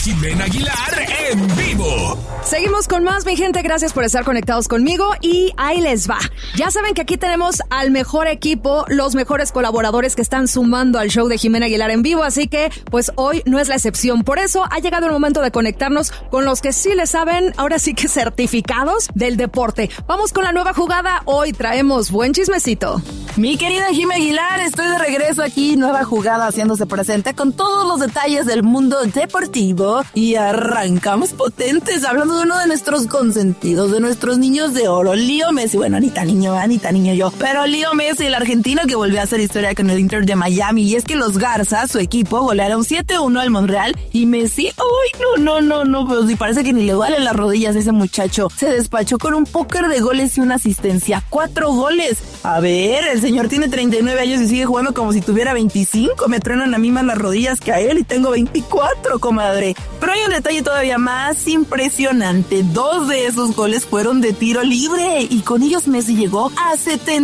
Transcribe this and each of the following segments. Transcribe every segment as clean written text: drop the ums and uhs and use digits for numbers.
Jimena Aguilar en vivo. Seguimos con más, mi gente. Gracias por estar conectados conmigo y ahí les va. Ya saben que aquí tenemos al mejor equipo, los mejores colaboradores que están sumando al show de Jimena Aguilar en vivo, así que pues hoy no es la excepción. Por eso ha llegado el momento de conectarnos con los que sí le saben, ahora sí que certificados del deporte. Vamos con la nueva jugada. Hoy traemos buen chismecito. Mi querida Jimena Aguilar, estoy de regreso aquí, nueva jugada haciéndose presente con todos los detalles del mundo deportivo. Y arrancamos potentes, hablando de uno de nuestros consentidos, de nuestros niños de oro, Leo Messi. Bueno, ni tan niño yo, pero Leo Messi, el argentino que volvió a hacer historia con el Inter de Miami. Y es que los Garza, su equipo, golearon 7-1 al Montreal. Y Messi, ¡ay, no! Pues ni parece que ni le duelen las rodillas a ese muchacho. Se despachó con un póker de goles y una asistencia, 4 goles. A ver, el señor tiene 39 años y sigue jugando como si tuviera 25. Me truenan a mí más las rodillas que a él y tengo 24, comadre. Pero hay un detalle todavía más impresionante. 2 de esos goles fueron de tiro libre y con ellos Messi llegó a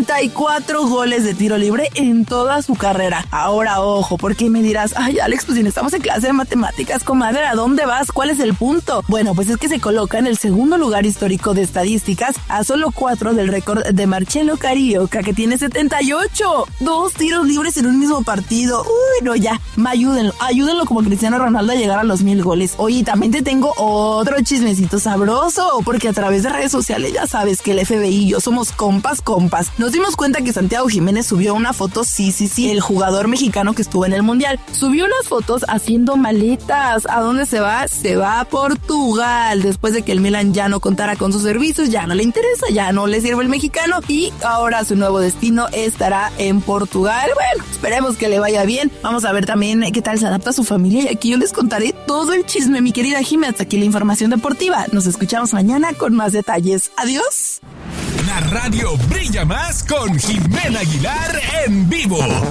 74 goles de tiro libre en toda su carrera. Ahora, ojo, porque me dirás, ay, Alex, pues si no estamos en clase de matemáticas, comadre, ¿a dónde vas? ¿Cuál es el punto? Bueno, pues es que se coloca en el segundo lugar histórico de estadísticas a solo 4 del récord de Marcelo Carioca, que tiene 78. 2 tiros libres en un mismo partido. Uy, no, ya, ayúdenlo como Cristiano Ronaldo a llegar a los 1000 goles. Oye, también te tengo otro chismecito sabroso, porque a través de redes sociales ya sabes que el FBI y yo somos compas. Nos dimos cuenta que Santiago Jiménez subió una foto, sí, el jugador mexicano que estuvo en el Mundial, subió unas fotos haciendo maletas. ¿A dónde se va? Se va a Portugal, después de que el Milan ya no contara con sus servicios, ya no le interesa, ya no le sirve el mexicano y ahora su nuevo destino estará en Portugal. Bueno, esperemos que le vaya bien. Vamos a ver también qué tal se adapta a su familia y aquí yo les contaré todo el chisme, mi querida Jimena. Hasta aquí la información deportiva. Nos escuchamos mañana con más detalles. Adiós. La radio brilla más con Jimena Aguilar en vivo.